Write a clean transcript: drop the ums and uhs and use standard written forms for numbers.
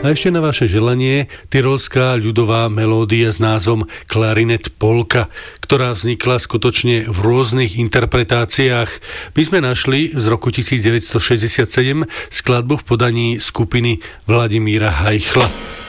A ešte na vaše želanie tyrolská ľudová melódia s názvom Klarinet Polka, ktorá vznikla skutočne v rôznych interpretáciách. My sme našli z roku 1967 skladbu v podaní skupiny Vladimíra Hajchla.